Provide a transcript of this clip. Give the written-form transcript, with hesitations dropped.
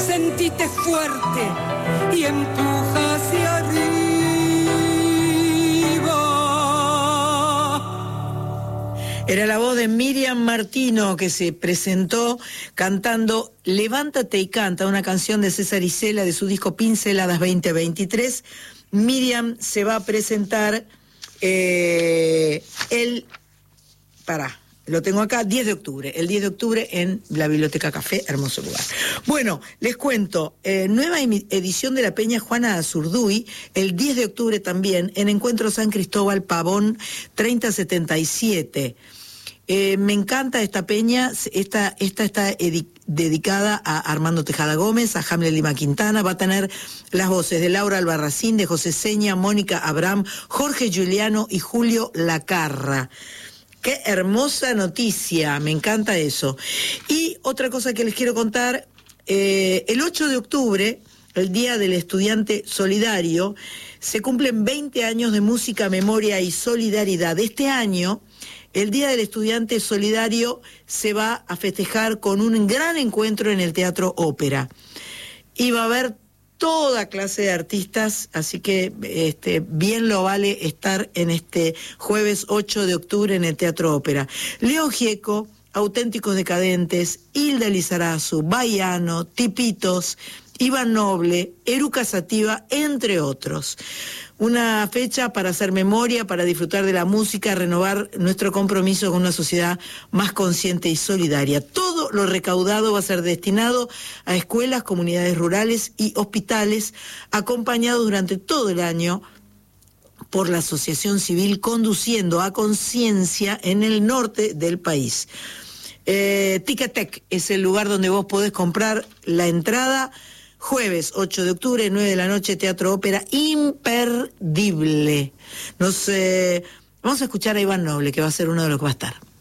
Sentite fuerte y empuja hacia arriba. Era la voz de Miriam Martino, que se presentó cantando Levántate y canta, una canción de César Isela de su disco Pinceladas 2023. Miriam se va a presentar lo tengo acá, 10 de octubre, el 10 de octubre en la Biblioteca Café, hermoso lugar. Bueno, les cuento, nueva edición de la Peña Juana Azurduy, el 10 de octubre también, en Encuentro San Cristóbal Pavón 3077. Me encanta esta peña, esta está dedicada a Armando Tejada Gómez, a Hamlet Lima Quintana, va a tener las voces de Laura Albarracín, de José Seña, Mónica Abraham, Jorge Giuliano y Julio Lacarra. Qué hermosa noticia, me encanta eso. Y otra cosa que les quiero contar, el 8 de octubre, el Día del Estudiante Solidario, se cumplen 20 años de música, memoria y solidaridad. Este año, el Día del Estudiante Solidario se va a festejar con un gran encuentro en el Teatro Ópera. Y va a haber toda clase de artistas, así que bien lo vale estar en este jueves 8 de octubre en el Teatro Ópera. León Gieco, Auténticos Decadentes, Hilda Lizarazu, Baiano, Tipitos, Iván Noble, Eruca Sativa, entre otros. Una fecha para hacer memoria, para disfrutar de la música, renovar nuestro compromiso con una sociedad más consciente y solidaria. Todo lo recaudado va a ser destinado a escuelas, comunidades rurales y hospitales, acompañado durante todo el año por la Asociación Civil Conduciendo a Conciencia en el norte del país. Ticketek es el lugar donde vos podés comprar la entrada. Jueves 8 de octubre, 9 de la noche, Teatro Ópera, imperdible. Vamos a escuchar a Iván Noble, que va a ser uno de los que va a estar.